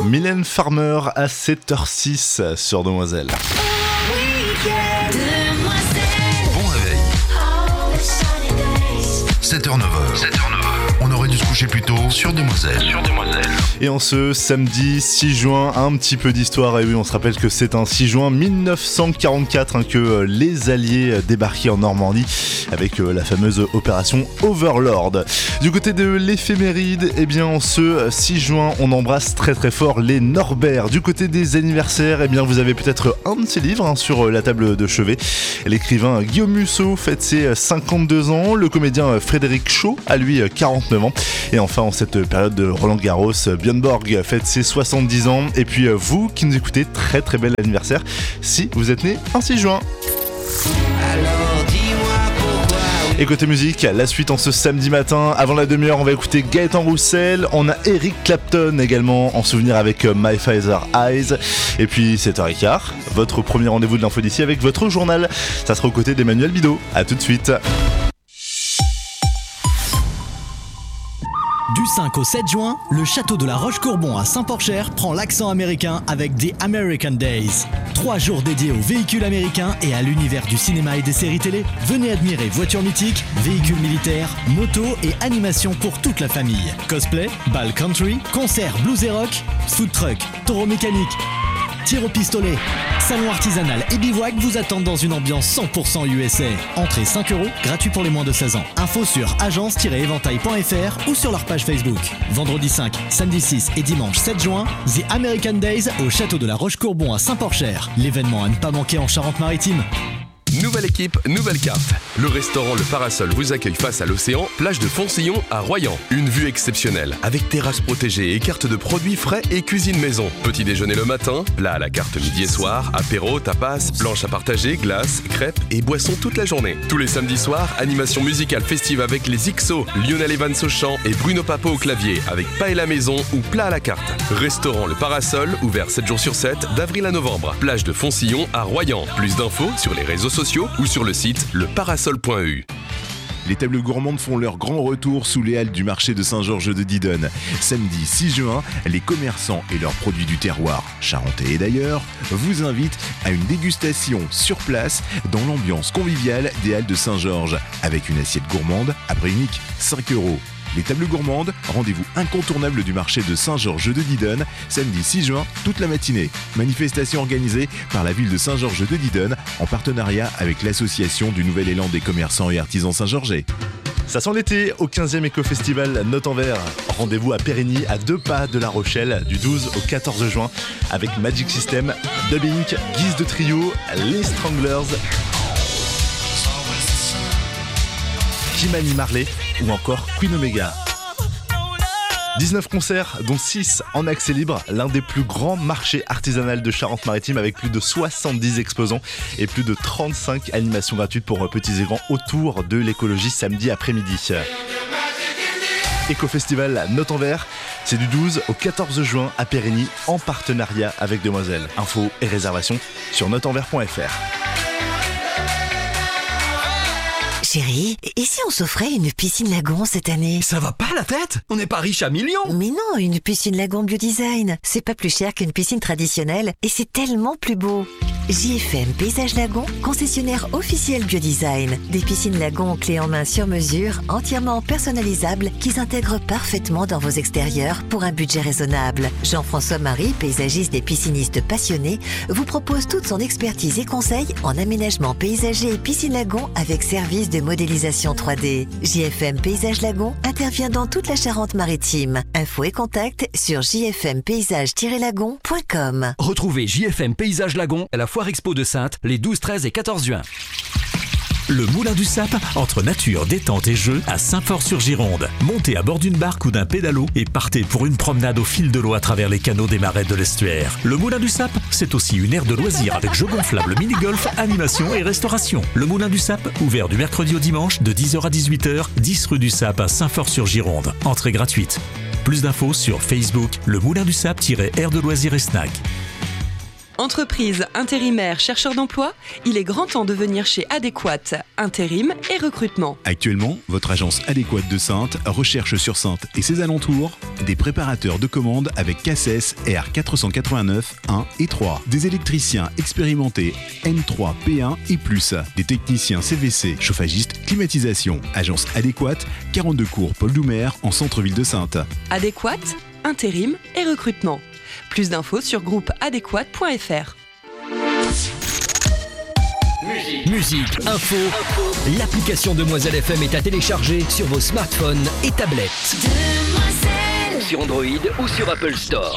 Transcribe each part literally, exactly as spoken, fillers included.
Mylène Farmer à sept heures six sur Demoiselle. Bon réveil. sept heures neuf heures. sept heures neuf heures. On aurait dû se coucher plus tôt sur Demoiselle. Sur Demoiselle. Et en ce samedi six juin, un petit peu d'histoire. Et oui, on se rappelle que c'est un six juin mille neuf cent quarante-quatre hein, que les Alliés débarquaient en Normandie avec la fameuse opération Overlord. Du côté de l'éphéméride, eh bien en ce six juin, on embrasse très très fort les Norbert. Du côté des anniversaires, eh bien vous avez peut-être un de ses livres hein, sur la table de chevet. L'écrivain Guillaume Musso fête ses cinquante-deux ans. Le comédien Frédéric Shaw a lui quarante-neuf ans. Et enfin, en cette période de Roland Garros, Björn Borg fête ses soixante-dix ans. Et puis vous qui nous écoutez, très très bel anniversaire si vous êtes né un six juin. Alors dis-moi pourquoi. Et côté musique, la suite en ce samedi matin. Avant la demi-heure, on va écouter Gaëtan Roussel. On a Eric Clapton également en souvenir avec My Father Eyes. Et puis sept heures quinze, votre premier rendez-vous de l'info d'ici avec votre journal. Ça sera aux côtés d'Emmanuel Bidot. A tout de suite. Du cinq au sept juin, le château de la Roche-Courbon à Saint-Porcher prend l'accent américain avec The American Days. Trois jours dédiés aux véhicules américains et à l'univers du cinéma et des séries télé. Venez admirer voitures mythiques, véhicules militaires, motos et animations pour toute la famille. Cosplay, bal country, concerts blues et rock, food truck, taureau mécanique, tir au pistolet, salon artisanal et bivouac vous attendent dans une ambiance cent pour cent U S A. Entrée cinq euros, gratuit pour les moins de seize ans. Info sur agence tiret éventail point f r ou sur leur page Facebook. Vendredi cinq, samedi six et dimanche sept juin, The American Days au château de la Roche-Courbon à Saint-Porcher. L'événement à ne pas manquer en Charente-Maritime. Nouvelle équipe, nouvelle carte. Le restaurant Le Parasol vous accueille face à l'océan, plage de Foncillon à Royan. Une vue exceptionnelle, avec terrasse protégée et carte de produits frais et cuisine maison. Petit déjeuner le matin, plat à la carte midi et soir, apéro, tapas, planche à partager, glace, crêpes et boissons toute la journée. Tous les samedis soirs, animation musicale festive avec les X O, Lionel Evans au chant et Bruno Papo au clavier, avec paella maison ou plat à la carte. Restaurant Le Parasol, ouvert sept jours sur sept, d'avril à novembre. Plage de Foncillon à Royan. Plus d'infos sur les réseaux sociaux ou sur le site le parasol point e u. Les tables gourmandes font leur grand retour sous les halles du marché de Saint-Georges de Didonne. Samedi six juin, les commerçants et leurs produits du terroir, charentais et d'ailleurs, vous invitent à une dégustation sur place dans l'ambiance conviviale des halles de Saint-Georges, avec une assiette gourmande à prix unique, cinq euros. Les tables gourmandes, rendez-vous incontournable du marché de Saint-Georges de Didonne, samedi six juin, toute la matinée. Manifestation organisée par la ville de Saint-Georges de Didonne en partenariat avec l'association du Nouvel Élan des commerçants et artisans saint-georgeais. Ça sent l'été au quinzième Éco-Festival Note en Vert. Rendez-vous à Périgny, à deux pas de La Rochelle, du douze au quatorze juin, avec Magic System, Dubbing, Guise de Trio, les Stranglers, Kimani Marley ou encore Queen Omega. dix-neuf concerts, dont six en accès libre, l'un des plus grands marchés artisanaux de Charente-Maritime avec plus de soixante-dix exposants et plus de trente-cinq animations gratuites pour petits et grands autour de l'écologie samedi après-midi. Éco-Festival Note en Vert, c'est du douze au quatorze juin à Périgny en partenariat avec Demoiselle. Infos et réservations sur note en vert point f r. Chérie, et si on s'offrait une piscine lagon cette année? Ça va pas la tête? On n'est pas riche à millions. Mais non, une piscine lagon Biodesign, c'est pas plus cher qu'une piscine traditionnelle et c'est tellement plus beau. J F M Paysage Lagon, concessionnaire officiel Biodesign. Des piscines lagon clés en main sur mesure, entièrement personnalisables, qui s'intègrent parfaitement dans vos extérieurs pour un budget raisonnable. Jean-François Marie, paysagiste et pisciniste passionné, vous propose toute son expertise et conseils en aménagement paysager et piscine lagon avec service de modélisation trois D. J F M Paysage Lagon intervient dans toute la Charente-Maritime. Infos et contacts sur j f m paysage tiret lagon point com. Retrouvez J F M Paysage Lagon à la Foire Expo de Saintes les douze, treize et quatorze juin. Le Moulin du Sap, entre nature, détente et jeu, à Saint-Fort-sur-Gironde. Montez à bord d'une barque ou d'un pédalo et partez pour une promenade au fil de l'eau à travers les canaux des marais de l'estuaire. Le Moulin du Sap, c'est aussi une aire de loisirs avec jeux gonflables, mini-golf, animation et restauration. Le Moulin du Sap, ouvert du mercredi au dimanche de dix heures à dix-huit heures, dix rue du Sap à Saint-Fort-sur-Gironde. Entrée gratuite. Plus d'infos sur Facebook, le Moulin du Sap-aire de loisirs et snack. Entreprises, intérimaires, chercheurs d'emploi, il est grand temps de venir chez Adéquate, intérim et recrutement. Actuellement, votre agence Adéquate de Saintes recherche sur Saintes et ses alentours des préparateurs de commandes avec K S S R quatre cent quatre-vingt-neuf un et trois, des électriciens expérimentés N trois P un et plus, des techniciens C V C, chauffagistes, climatisation. Agence Adéquate, quarante-deux cours Paul Doumer en centre-ville de Saintes. Adéquate, intérim et recrutement. Plus d'infos sur groupe adéquate point f r. Musique, Musique info, info. L'application Demoiselle F M est à télécharger sur vos smartphones et tablettes. Demoiselle. Sur Android ou sur Apple Store.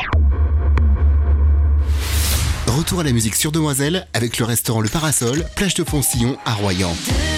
Retour à la musique sur Demoiselle avec le restaurant Le Parasol, plage de Foncillon à Royan.